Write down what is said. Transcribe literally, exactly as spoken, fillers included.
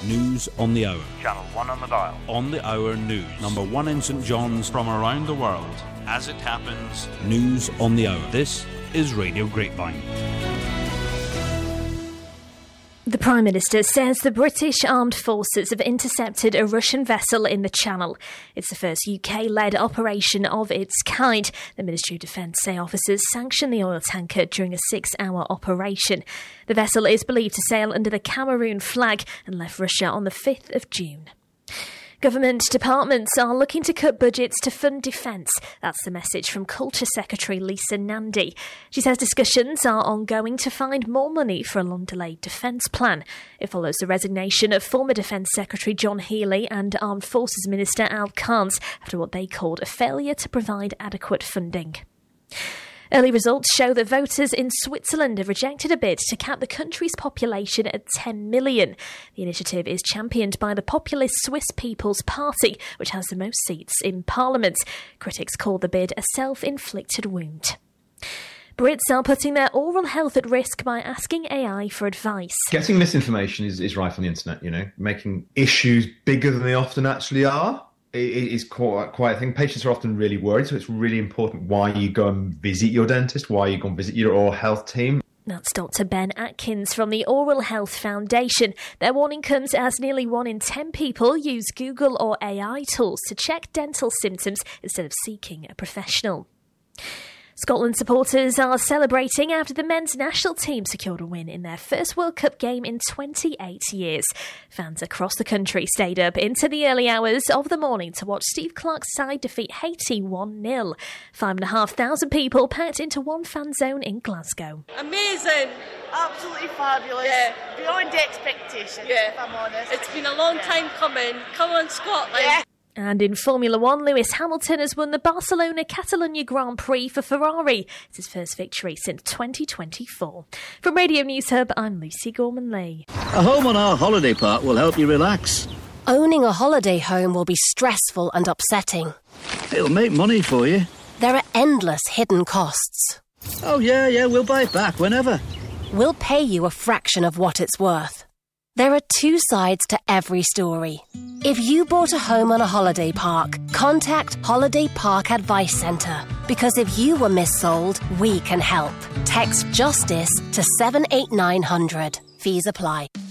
News on the hour. Channel one on the dial. On the hour news. Number one in St John's. From around the world. As it happens. News on the hour. This is Radio Grapevine. The Prime Minister says the British Armed Forces have intercepted a Russian vessel in the Channel. It's the first U K-led operation of its kind. The Ministry of Defence say officers sanctioned the oil tanker during a six-hour operation. The vessel is believed to sail under the Cameroon flag and left Russia on the fifth of June. Government departments are looking to cut budgets to fund defence. That's the message from Culture Secretary Lisa Nandy. She says discussions are ongoing to find more money for a long-delayed defence plan. It follows the resignation of former Defence Secretary John Healey and Armed Forces Minister Al Cairns after what they called a failure to provide adequate funding. Early results show that voters in Switzerland have rejected a bid to cap the country's population at ten million. The initiative is championed by the populist Swiss People's Party, which has the most seats in Parliament. Critics call the bid a self-inflicted wound. Brits are putting their oral health at risk by asking A I for advice. Getting misinformation is, is rife on the internet, you know, making issues bigger than they often actually are. It is quite, quite a thing. Patients are often really worried, so it's really important why you go and visit your dentist, why you go and visit your oral health team. That's Doctor Ben Atkins from the Oral Health Foundation. Their warning comes as nearly one in ten people use Google or A I tools to check dental symptoms instead of seeking a professional. Scotland supporters are celebrating after the men's national team secured a win in their first World Cup game in twenty-eight years. Fans across the country stayed up into the early hours of the morning to watch Steve Clarke's side defeat Haiti one nil. Five and a half thousand people packed into one fan zone in Glasgow. Amazing. Absolutely fabulous. Yeah. Beyond expectations, yeah. if I'm honest. It's been a long yeah. time coming. Come on, Scotland. Yeah. And in Formula One, Lewis Hamilton has won the Barcelona-Catalunya Grand Prix for Ferrari. It's his first victory since twenty twenty-four. From Radio News Hub, I'm Lucy Gorman-Lee. A home on our holiday park will help you relax. Owning a holiday home will be stressful and upsetting. It'll make money for you. There are endless hidden costs. Oh, yeah, yeah, we'll buy it back whenever. We'll pay you a fraction of what it's worth. There are two sides to every story. If you bought a home on a holiday park, contact Holiday Park Advice Centre. Because if you were missold, we can help. Text JUSTICE to seven eight nine hundred. Fees apply.